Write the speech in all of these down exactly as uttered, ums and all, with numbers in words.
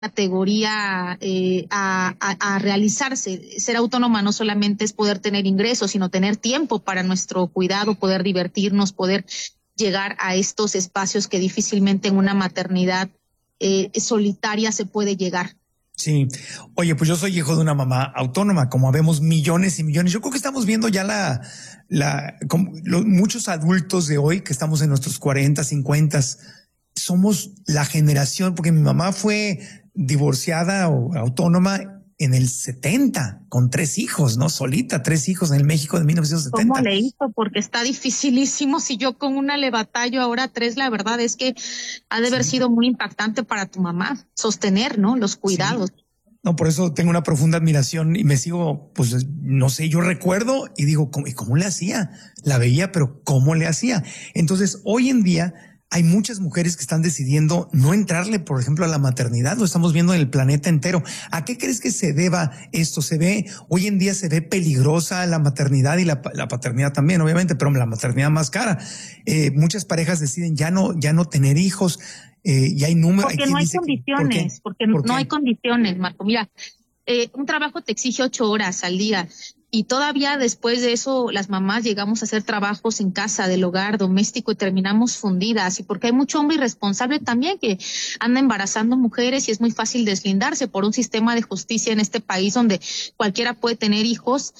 categoría eh, a, a, a realizarse. Ser autónoma no solamente es poder tener ingresos, sino tener tiempo para nuestro cuidado, poder divertirnos, poder llegar a estos espacios que difícilmente en una maternidad eh, solitaria se puede llegar. Sí. Oye, pues yo soy hijo de una mamá autónoma, como habemos millones y millones. Yo creo que estamos viendo ya la, la, como los, muchos adultos de hoy que estamos en nuestros cuarenta, cincuenta, somos la generación, porque mi mamá fue divorciada o autónoma en el setenta, con tres hijos, ¿no? Solita, tres hijos en el México de mil novecientos setenta. ¿Cómo le hizo? Porque está dificilísimo. Si yo con una le batallo, ahora tres, la verdad es que ha de haber Sí. sido muy impactante para tu mamá sostener, ¿no? Los cuidados. Sí. No, por eso tengo una profunda admiración y me sigo, pues, no sé, yo recuerdo y digo, ¿cómo, y cómo le hacía? La veía, pero ¿cómo le hacía? Entonces, hoy en día hay muchas mujeres que están decidiendo no entrarle, por ejemplo, a la maternidad. Lo estamos viendo en el planeta entero. ¿A qué crees que se deba esto? Se ve, hoy en día se ve peligrosa la maternidad y la, la paternidad también, obviamente, pero la maternidad más cara. Eh, muchas parejas deciden ya no, ya no tener hijos. Eh, y hay números. Porque no hay condiciones, que, ¿por porque ¿por no hay condiciones, Marco. Mira, eh, un trabajo te exige ocho horas al día y todavía después de eso las mamás llegamos a hacer trabajos en casa, del hogar doméstico y terminamos fundidas. Y porque hay mucho hombre irresponsable también que anda embarazando mujeres y es muy fácil deslindarse por un sistema de justicia en este país donde cualquiera puede tener hijos.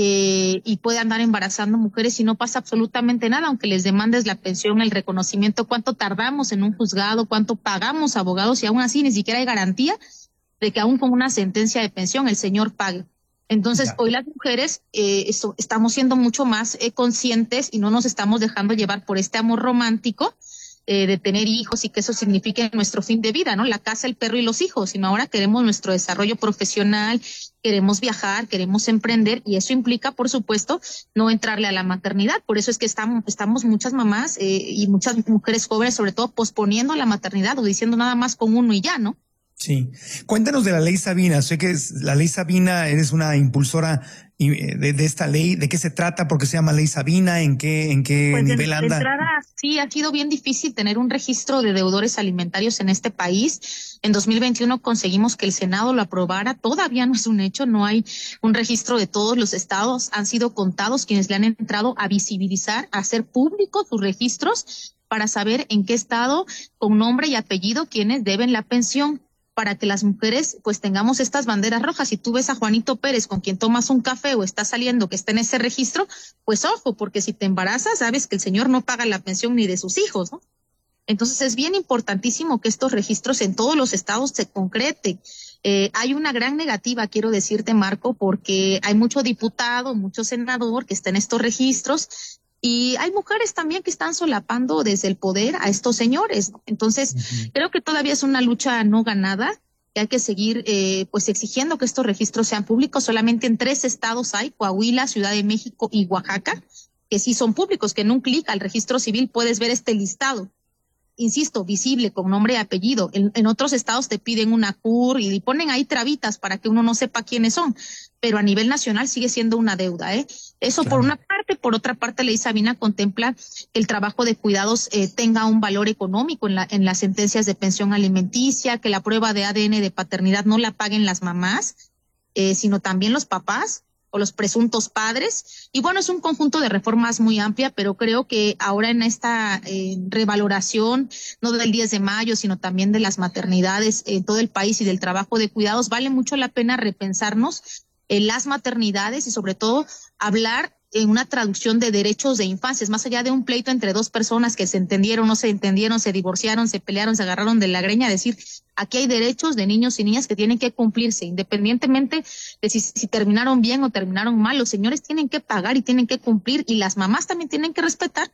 Eh, y puede andar embarazando mujeres y no pasa absolutamente nada, aunque les demandes la pensión, el reconocimiento, cuánto tardamos en un juzgado, cuánto pagamos abogados y aún así ni siquiera hay garantía de que aún con una sentencia de pensión el señor pague. Entonces, ya. Hoy las mujeres eh, esto, estamos siendo mucho más eh, conscientes y no nos estamos dejando llevar por este amor romántico eh, de tener hijos y que eso signifique nuestro fin de vida, ¿no? La casa, el perro y los hijos, sino ahora queremos nuestro desarrollo profesional, queremos viajar, queremos emprender y eso implica, por supuesto, no entrarle a la maternidad. Por eso es que estamos, estamos muchas mamás eh, y muchas mujeres jóvenes, sobre todo, posponiendo la maternidad o diciendo nada más con uno y ya, ¿no? Sí. Cuéntanos de la ley Sabina. Sé que es la ley Sabina, eres una impulsora de, de esta ley. ¿De qué se trata? ¿Por qué se llama ley Sabina? ¿En qué, en qué pues nivel de, anda? De entrada, sí, ha sido bien difícil tener un registro de deudores alimentarios en este país. En dos mil veintiuno conseguimos que el Senado lo aprobara. Todavía no es un hecho, no hay un registro de todos los estados. Han sido contados quienes le han entrado a visibilizar, a hacer públicos sus registros para saber en qué estado, con nombre y apellido, quienes deben la pensión, para que las mujeres pues tengamos estas banderas rojas. Si tú ves a Juanito Pérez con quien tomas un café o está saliendo que está en ese registro, pues ojo, porque si te embarazas sabes que el señor no paga la pensión ni de sus hijos, ¿no? Entonces es bien importantísimo que estos registros en todos los estados se concreten. Eh, hay una gran negativa, quiero decirte, Marco, porque hay mucho diputado, mucho senador que está en estos registros. Y hay mujeres también que están solapando desde el poder a estos señores. Entonces, uh-huh. creo que todavía es una lucha no ganada, que hay que seguir eh, pues exigiendo que estos registros sean públicos. Solamente en tres estados hay, Coahuila, Ciudad de México y Oaxaca, que sí son públicos, que en un clic al registro civil puedes ver este listado. Insisto, visible, con nombre y apellido. En, en otros estados te piden una C U R y ponen ahí trabitas para que uno no sepa quiénes son, pero a nivel nacional sigue siendo una deuda, ¿eh? Eso claro. Por una parte. Por otra parte, ley Sabina contempla que el trabajo de cuidados eh, tenga un valor económico en, la, en las sentencias de pensión alimenticia, que la prueba de A D N de paternidad no la paguen las mamás, eh, sino también los papás o los presuntos padres. Y bueno, es un conjunto de reformas muy amplia, pero creo que ahora en esta eh, revaloración, no del diez de mayo, sino también de las maternidades en todo el país y del trabajo de cuidados, vale mucho la pena repensarnos en las maternidades y sobre todo hablar en una traducción de derechos de infancias, más allá de un pleito entre dos personas que se entendieron, no se entendieron, se divorciaron, se pelearon, se agarraron de la greña, decir, aquí hay derechos de niños y niñas que tienen que cumplirse, independientemente de si, si terminaron bien o terminaron mal, los señores tienen que pagar y tienen que cumplir, y las mamás también tienen que respetar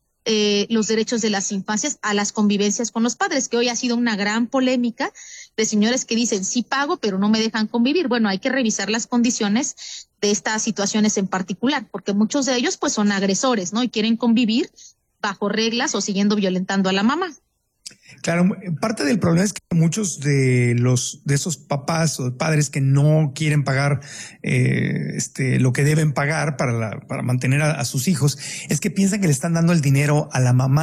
eh, los derechos de las infancias a las convivencias con los padres, que hoy ha sido una gran polémica de señores que dicen, sí pago, pero no me dejan convivir. Bueno, hay que revisar las condiciones de estas situaciones en particular, porque muchos de ellos pues son agresores, ¿no? Y quieren convivir bajo reglas o siguiendo violentando a la mamá. Claro, parte del problema es que muchos de los de esos papás o padres que no quieren pagar eh, este lo que deben pagar para la, para mantener a, a sus hijos es que piensan que le están dando el dinero a la mamá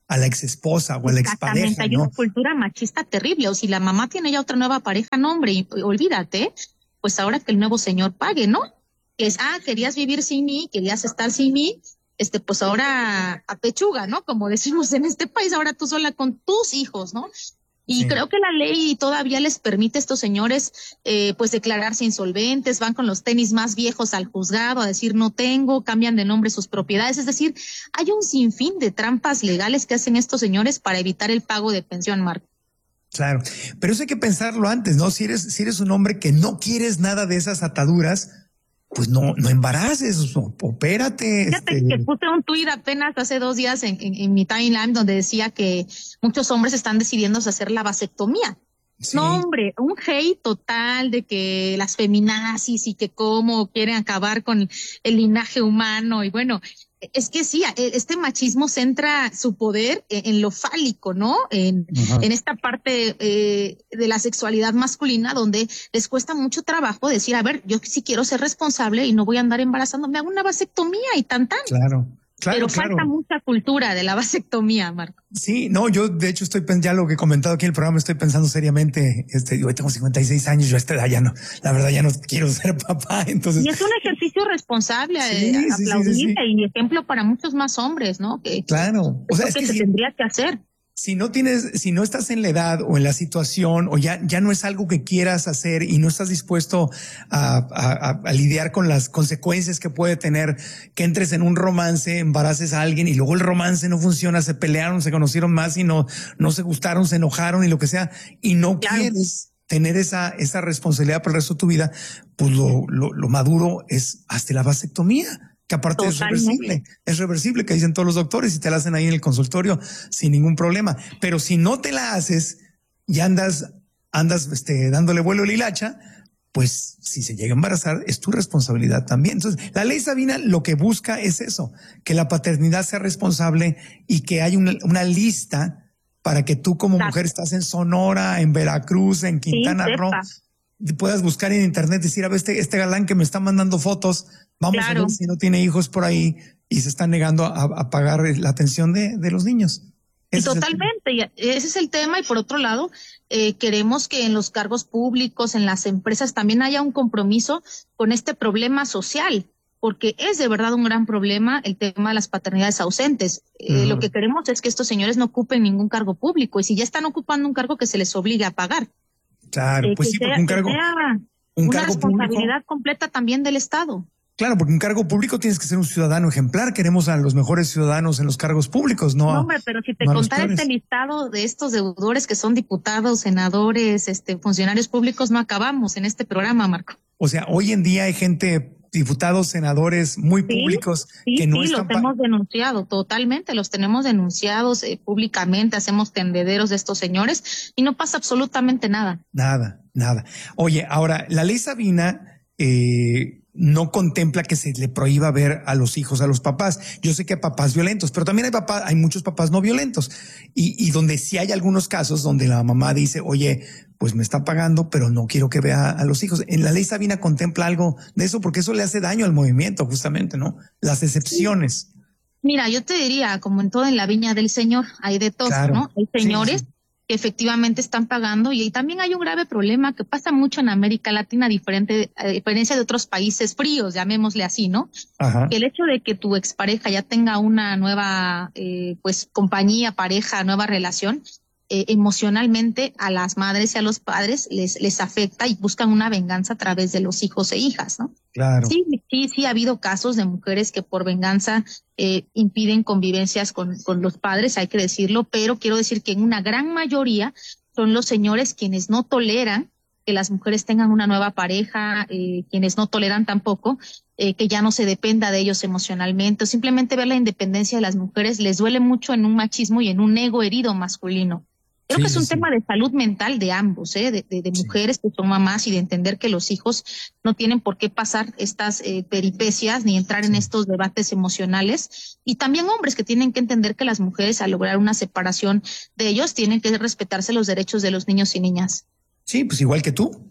a la exesposa o a la Exactamente, expareja, hay ¿no? una cultura machista terrible. O si la mamá tiene ya otra nueva pareja, no, hombre, y, y olvídate, pues ahora que el nuevo señor pague, ¿no? Que es, ah, querías vivir sin mí, querías estar sin mí, este, pues ahora a pechuga, ¿no? Como decimos en este país, ahora tú sola con tus hijos, ¿no? Y Sí. creo que la ley todavía les permite a estos señores, eh, pues declararse insolventes, van con los tenis más viejos al juzgado a decir no tengo, cambian de nombre sus propiedades. Es decir, hay un sinfín de trampas legales que hacen estos señores para evitar el pago de pensión, Marco. Claro, pero eso hay que pensarlo antes, ¿no? Si eres, si eres un hombre que no quieres nada de esas ataduras, pues no, no embaraces, opérate. Fíjate Este... que puse un tuit apenas hace dos días en, en, en mi timeline donde decía que muchos hombres están decidiendo hacer la vasectomía. Sí. No, hombre, un hate total de que las feminazis y que cómo quieren acabar con el linaje humano. Y bueno, es que sí, este machismo centra su poder en lo fálico, ¿no? En, uh-huh. en esta parte eh, de la sexualidad masculina donde les cuesta mucho trabajo decir, a ver, yo sí quiero ser responsable y no voy a andar embarazando, me hago una vasectomía y tan tan. Claro. Claro, Pero claro. falta mucha cultura de la vasectomía, Marco. Sí, no, yo de hecho estoy pensando, ya lo que he comentado aquí en el programa, estoy pensando seriamente, este, yo tengo cincuenta y seis años, yo a esta edad ya no, la verdad ya no quiero ser papá, entonces. Y es un ejercicio responsable, sí, eh, sí, aplaudible sí, sí, sí. y ejemplo para muchos más hombres, ¿no? Que, claro. O sea, es que, que se si, tendría que hacer. Si no tienes, si no estás en la edad o en la situación o ya, ya no es algo que quieras hacer y no estás dispuesto a, a, a lidiar con las consecuencias que puede tener que entres en un romance, embaraces a alguien y luego el romance no funciona, se pelearon, se conocieron más y no, no se gustaron, se enojaron y lo que sea, y no claro. quieres tener esa, esa responsabilidad por el resto de tu vida, pues lo, lo, lo maduro es hazte la vasectomía. Que aparte Totalmente. es reversible, es reversible, que dicen todos los doctores y te la hacen ahí en el consultorio sin ningún problema. Pero si no te la haces y andas, andas este, dándole vuelo a la hilacha, pues si se llega a embarazar es tu responsabilidad también. Entonces, la ley Sabina lo que busca es eso, que la paternidad sea responsable y que haya una, una lista para que tú como claro. mujer estás en Sonora, en Veracruz, en Quintana sí, Roo, puedas buscar en internet, decir, a ver, este, este galán que me está mandando fotos, vamos claro. a ver si no tiene hijos por ahí y se está negando a, a pagar la atención de, de los niños. Y totalmente, es ese es el tema. Y por otro lado, eh, queremos que en los cargos públicos, en las empresas, también haya un compromiso con este problema social, porque es de verdad un gran problema el tema de las paternidades ausentes. Eh, uh-huh. Lo que queremos es que estos señores no ocupen ningún cargo público y si ya están ocupando un cargo, que se les obligue a pagar. Claro, eh, pues sí, sea, porque un cargo, un una cargo responsabilidad público, completa también del Estado. Claro, porque un cargo público tienes que ser un ciudadano ejemplar. Queremos a los mejores ciudadanos en los cargos públicos, ¿no? No, hombre, pero si te no contara este listado de estos deudores que son diputados, senadores, este, funcionarios públicos, no acabamos en este programa, Marco. O sea, hoy en día hay gente, diputados, senadores muy sí, públicos sí, que no sí, están. los hemos denunciado totalmente, los tenemos denunciados eh, públicamente, hacemos tendederos de estos señores y no pasa absolutamente nada. Nada, nada. Oye, ahora, la ley Sabina eh, no contempla que se le prohíba ver a los hijos, a los papás. Yo sé que hay papás violentos, pero también hay papás, hay muchos papás no violentos. Y, y donde sí hay algunos casos donde la mamá dice, oye, pues me está pagando, pero no quiero que vea a los hijos. En la ley Sabina contempla algo de eso, porque eso le hace daño al movimiento, justamente, ¿no? Las excepciones. Sí. Mira, yo te diría, como en todo en la viña del Señor, hay de todo, claro. ¿no? Hay señores sí, sí. que efectivamente están pagando y, y también hay un grave problema que pasa mucho en América Latina, diferente, a diferencia de otros países fríos, llamémosle así, ¿no? Ajá. Que el hecho de que tu expareja ya tenga una nueva, eh, pues, compañía, pareja, nueva relación, eh, emocionalmente a las madres y a los padres les, les afecta y buscan una venganza a través de los hijos e hijas, ¿no? Claro. Sí, sí, sí ha habido casos de mujeres que por venganza eh, impiden convivencias con, con los padres, hay que decirlo, pero quiero decir que en una gran mayoría son los señores quienes no toleran que las mujeres tengan una nueva pareja, eh, quienes no toleran tampoco eh, que ya no se dependa de ellos emocionalmente, o simplemente ver la independencia de las mujeres les duele mucho en un machismo y en un ego herido masculino. Creo sí, que es un sí. tema de salud mental de ambos, ¿eh? de, de, de sí. mujeres que son mamás y de entender que los hijos no tienen por qué pasar estas eh, peripecias ni entrar sí. en estos debates emocionales. Y también hombres que tienen que entender que las mujeres al lograr una separación de ellos tienen que respetarse los derechos de los niños y niñas. Sí, pues igual que tú.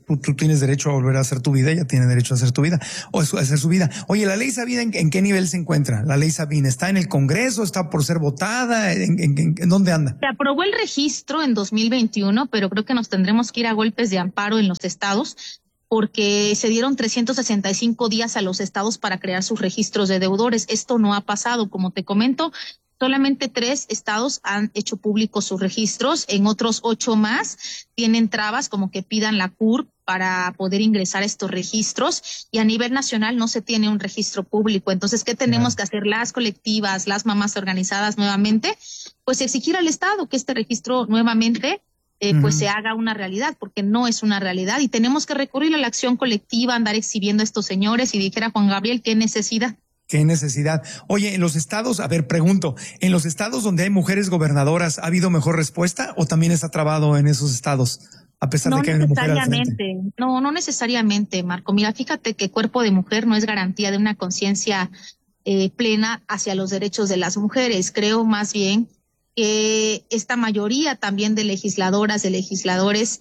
Tú, tú tienes derecho a volver a hacer tu vida, ella tiene derecho a hacer tu vida, o a hacer su vida. Oye, ¿la ley Sabina en, en qué nivel se encuentra? La ley Sabina, ¿está en el Congreso? ¿Está por ser votada? ¿En, en, en, en dónde anda? Se aprobó el registro en dos mil veintiuno, pero creo que nos tendremos que ir a golpes de amparo en los estados, porque se dieron trescientos sesenta y cinco días a los estados para crear sus registros de deudores. Esto no ha pasado, como te comento. Solamente tres estados han hecho públicos sus registros, en otros ocho más tienen trabas como que pidan la C U R para poder ingresar a estos registros, y a nivel nacional no se tiene un registro público. Entonces, ¿qué tenemos que hacer las colectivas, las mamás organizadas nuevamente? Pues exigir al Estado que este registro nuevamente eh, uh-huh. pues se haga una realidad, porque no es una realidad, y tenemos que recurrir a la acción colectiva, andar exhibiendo a estos señores, y dijera Juan Gabriel, ¿qué necesidad? Qué necesidad. Oye, en los estados, a ver, pregunto, ¿en los estados donde hay mujeres gobernadoras ha habido mejor respuesta o también está trabado en esos estados? A pesar no de que hay una mujer al necesariamente, no, no necesariamente, Marco. Mira, fíjate que cuerpo de mujer no es garantía de una conciencia eh, plena hacia los derechos de las mujeres. Creo más bien que esta mayoría también de legisladoras, de legisladores,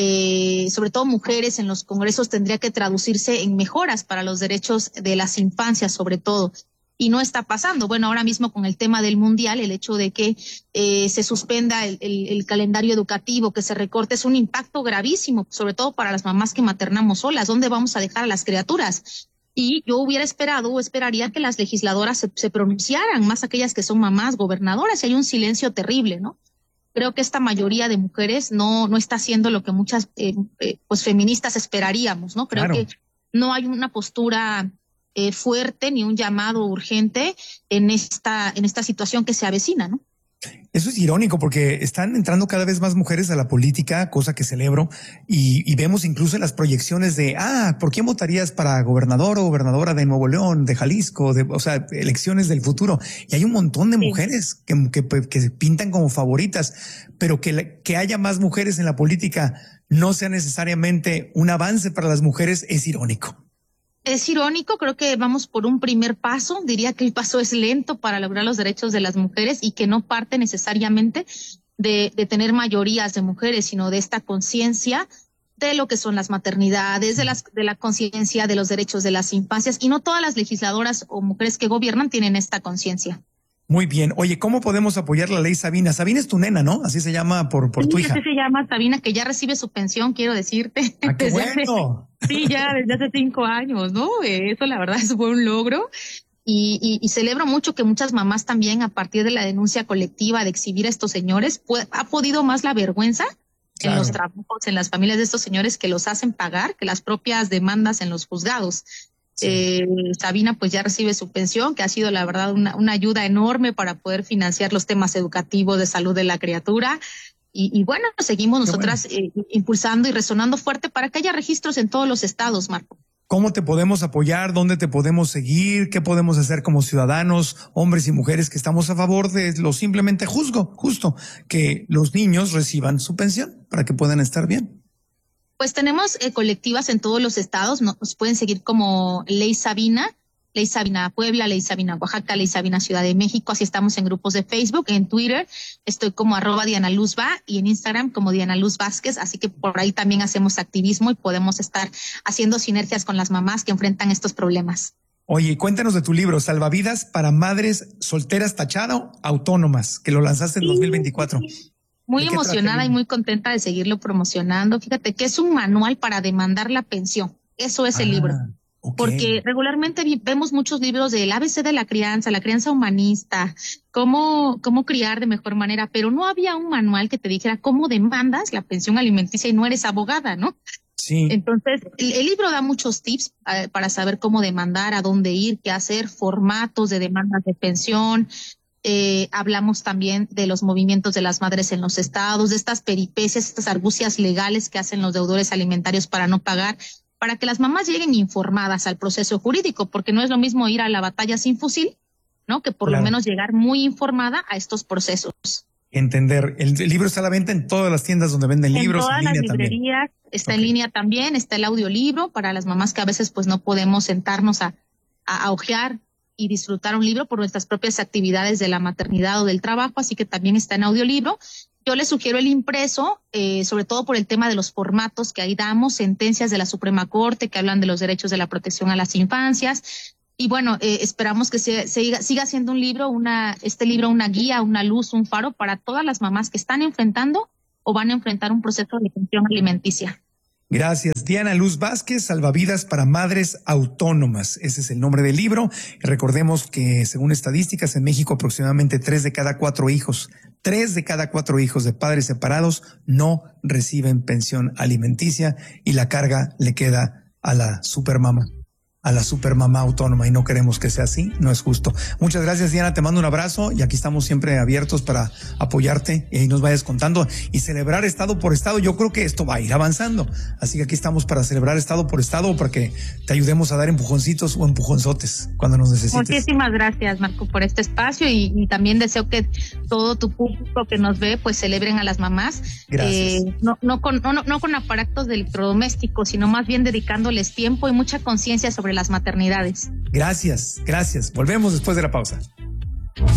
Eh, sobre todo mujeres en los congresos, tendría que traducirse en mejoras para los derechos de las infancias, sobre todo. Y no está pasando. Bueno, ahora mismo con el tema del mundial, el hecho de que eh, se suspenda el, el, el calendario educativo, que se recorte, es un impacto gravísimo, sobre todo para las mamás que maternamos solas. ¿Dónde vamos a dejar a las criaturas? Y yo hubiera esperado o esperaría que las legisladoras se, se pronunciaran, más aquellas que son mamás gobernadoras, y hay un silencio terrible, ¿no? Creo que esta mayoría de mujeres no no está haciendo lo que muchas eh, eh, pues feministas esperaríamos, ¿no? Creo claro. que no hay una postura eh, fuerte ni un llamado urgente en esta en esta situación que se avecina, ¿no? Eso es irónico porque están entrando cada vez más mujeres a la política, cosa que celebro, y, y vemos incluso en las proyecciones de, ah, ¿por quién votarías para gobernador o gobernadora de Nuevo León, de Jalisco, de, o sea, elecciones del futuro? Y hay un montón de sí. mujeres que, que, que se pintan como favoritas, pero que, que haya más mujeres en la política no sea necesariamente un avance para las mujeres, es irónico. Es irónico, creo que vamos por un primer paso, diría que el paso es lento para lograr los derechos de las mujeres y que no parte necesariamente de, de tener mayorías de mujeres, sino de esta conciencia de lo que son las maternidades, de, las, de la conciencia de los derechos de las infancias, y no todas las legisladoras o mujeres que gobiernan tienen esta conciencia. Muy bien. Oye, ¿cómo podemos apoyar la ley Sabina? Sabina es tu nena, ¿no? Así se llama por, por sí, tu hija. Así se llama Sabina, que ya recibe su pensión, quiero decirte. ¡Ah, qué bueno! Hace, sí, ya desde hace cinco años, ¿no? Eso la verdad es un logro. Y, y, y celebro mucho que muchas mamás también, a partir de la denuncia colectiva de exhibir a estos señores, pues, ha podido más la vergüenza claro. en los trabajos, en las familias de estos señores, que los hacen pagar, que las propias demandas en los juzgados. Sí. Eh, Sabina pues ya recibe su pensión, que ha sido la verdad una, una ayuda enorme para poder financiar los temas educativos de salud de la criatura. Y, y bueno, seguimos Qué nosotras bueno. eh, impulsando y resonando fuerte para que haya registros en todos los estados, Marco. ¿Cómo te podemos apoyar? ¿Dónde te podemos seguir? ¿Qué podemos hacer como ciudadanos, hombres y mujeres que estamos a favor de lo simplemente justo, justo que los niños reciban su pensión para que puedan estar bien? Pues tenemos eh, colectivas en todos los estados, nos pueden seguir como Ley Sabina, Ley Sabina Puebla, Ley Sabina Oaxaca, Ley Sabina Ciudad de México, así estamos en grupos de Facebook, en Twitter estoy como arroba Diana Luz Va y en Instagram como Diana Luz Vázquez, así que por ahí también hacemos activismo y podemos estar haciendo sinergias con las mamás que enfrentan estos problemas. Oye, cuéntanos de tu libro, Salvavidas para Madres Solteras Tachado Autónomas, que lo lanzaste en sí, dos mil veinticuatro. Sí. Muy emocionada y muy contenta de seguirlo promocionando. Fíjate que es un manual para demandar la pensión. Eso es ah, el libro. Okay. Porque regularmente vemos muchos libros del A B C de la crianza, la crianza humanista, cómo, cómo criar de mejor manera, pero no había un manual que te dijera cómo demandas la pensión alimenticia y no eres abogada, ¿no? Sí. Entonces, el, el libro da muchos tips uh, para saber cómo demandar, a dónde ir, qué hacer, formatos de demandas de pensión. Eh, hablamos también de los movimientos de las madres en los estados, de estas peripecias, estas argucias legales que hacen los deudores alimentarios para no pagar, para que las mamás lleguen informadas al proceso jurídico, porque no es lo mismo ir a la batalla sin fusil, ¿no? Que por claro. lo menos llegar muy informada a estos procesos. Entender. El, el libro está a la venta en todas las tiendas donde venden en libros. Todas en línea las librerías, también. Está okay. en línea también, está el audiolibro para las mamás que a veces pues no podemos sentarnos a, a, a hojear y disfrutar un libro por nuestras propias actividades de la maternidad o del trabajo, así que también está en audiolibro. Yo les sugiero el impreso, eh, sobre todo por el tema de los formatos que ahí damos, sentencias de la Suprema Corte que hablan de los derechos de la protección a las infancias. Y bueno, eh, esperamos que se, se, siga siendo un libro, una, este libro, una guía, una luz, un faro para todas las mamás que están enfrentando o van a enfrentar un proceso de pensión alimenticia. Gracias. Diana Luz Vázquez, Salvavidas para Madres Autónomas. Ese es el nombre del libro. Recordemos que según estadísticas en México aproximadamente tres de cada cuatro hijos, tres de cada cuatro hijos de padres separados no reciben pensión alimenticia y la carga le queda a la supermamá, a la supermamá autónoma y no queremos que sea así, no es justo. Muchas gracias, Diana, te mando un abrazo y aquí estamos siempre abiertos para apoyarte y ahí nos vayas contando y celebrar estado por estado. Yo creo que esto va a ir avanzando, así que aquí estamos para celebrar estado por estado para que te ayudemos a dar empujoncitos o empujonzotes cuando nos necesites. Muchísimas gracias, Marco, por este espacio y, y también deseo que todo tu público que nos ve pues celebren a las mamás. Gracias. Eh, no, no, con, no, no con aparatos de electrodomésticos, sino más bien dedicándoles tiempo y mucha conciencia sobre las maternidades. Gracias, gracias. Volvemos después de la pausa.